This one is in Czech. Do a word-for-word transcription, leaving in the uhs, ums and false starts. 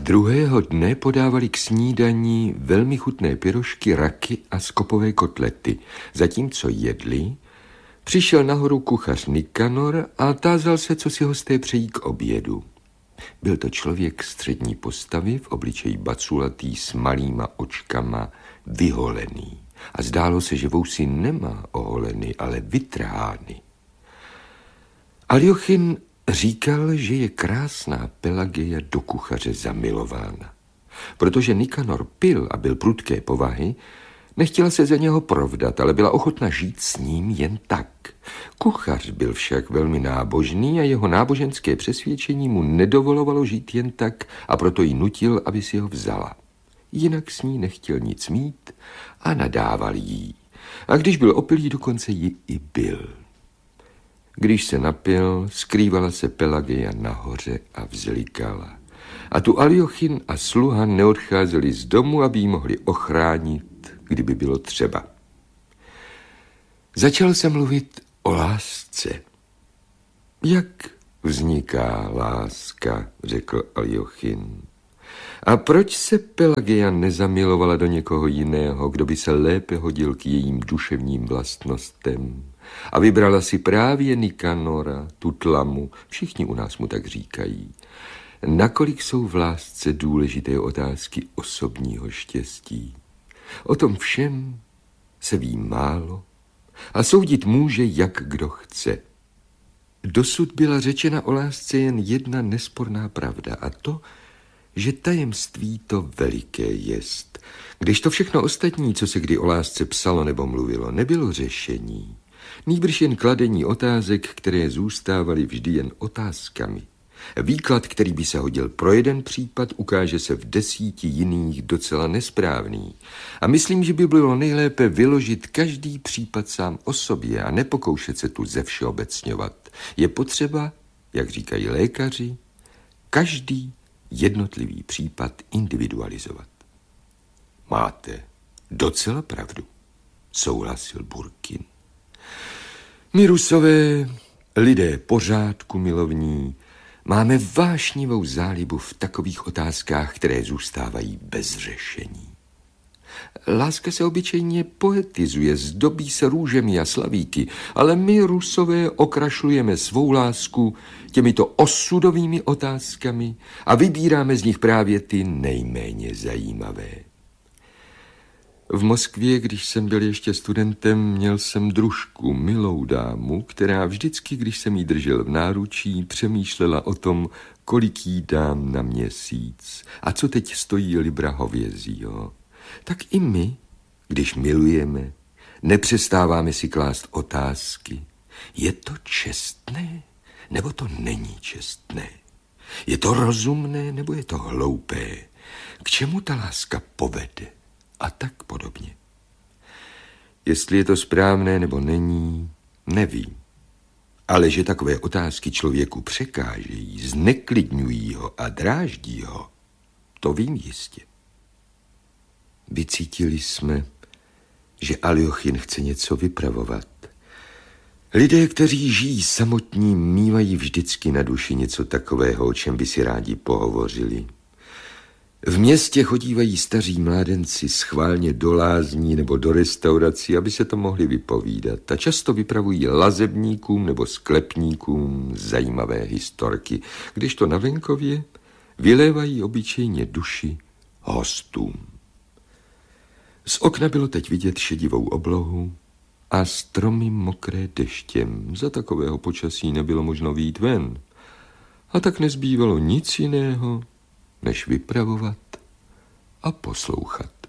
Druhého dne podávali k snídani velmi chutné pyrošky, raky a skopové kotlety. Zatímco jedli, přišel nahoru kuchař Nikanor a tázal se, co si hosté přejí k obědu. Byl to člověk střední postavy, v obličeji baculatý, s malýma očkama, vyholený. A zdálo se, že vousy nemá oholeny, ale vytrhány. Aljochin říkal, že je krásná Pelageja do kuchaře zamilována. Protože Nikanor pil a byl prudké povahy, nechtěla se za něho provdat, ale byla ochotna žít s ním jen tak. Kuchař byl však velmi nábožný a jeho náboženské přesvědčení mu nedovolovalo žít jen tak, a proto ji nutil, aby si ho vzala. Jinak s ní nechtěl nic mít a nadával jí. A když byl opilý, dokonce ji i bil. Když se napil, skrývala se Pelageja nahoře a vzlikala. A tu Aljochin a sluha neodcházeli z domu, aby ji mohli ochránit, kdyby bylo třeba. Začal se mluvit o lásce. Jak vzniká láska, řekl Aljochin. A proč se Pelageja nezamilovala do někoho jiného, kdo by se lépe hodil k jejím duševním vlastnostem? A vybrala si právě Nikanora, tu tlamu, všichni u nás mu tak říkají. Nakolik jsou v lásce důležité otázky osobního štěstí? O tom všem se ví málo a soudit může, jak kdo chce. Dosud byla řečena o lásce jen jedna nesporná pravda, a to, že tajemství to veliké jest. Když to všechno ostatní, co se kdy o lásce psalo nebo mluvilo, nebylo řešení, nýbrž jen kladení otázek, které zůstávaly vždy jen otázkami. Výklad, který by se hodil pro jeden případ, ukáže se v desíti jiných docela nesprávný. A myslím, že by bylo nejlépe vyložit každý případ sám o sobě a nepokoušet se tu zevšeobecňovat. Je potřeba, jak říkají lékaři, každý jednotlivý případ individualizovat. Máte docela pravdu, souhlasil Burkin. My Rusové, lidé pořádku milovní, máme vášnivou zálibu v takových otázkách, které zůstávají bez řešení. Láska se obyčejně poetizuje, zdobí se růžemi a slavíky, ale my Rusové okrašlujeme svou lásku těmito osudovými otázkami a vybíráme z nich právě ty nejméně zajímavé. V Moskvě, když jsem byl ještě studentem, měl jsem družku, milou dámu, která vždycky, když jsem jí držel v náručí, přemýšlela o tom, kolik jí dám na měsíc a co teď stojí libra hovězího. Tak i my, když milujeme, nepřestáváme si klást otázky. Je to čestné, nebo to není čestné? Je to rozumné, nebo je to hloupé? K čemu ta láska povede? A tak podobně. Jestli je to správné nebo není, nevím. Ale že takové otázky člověku překážejí, zneklidňují ho a dráždí ho, to vím jistě. Vycítili jsme, že Aljochin chce něco vypravovat. Lidé, kteří žijí samotní, mívají vždycky na duši něco takového, o čem by si rádi pohovořili. V městě chodívají staří mládenci schválně do lázní nebo do restaurací, aby se to mohli vypovídat, a často vypravují lazebníkům nebo sklepníkům zajímavé historky, kdežto na venkově vylévají obyčejně duši hostům. Z okna bylo teď vidět šedivou oblohu a stromy mokré deštěm. Za takového počasí nebylo možno vyjít ven. A tak nezbývalo nic jiného, než vypravovat a poslouchat.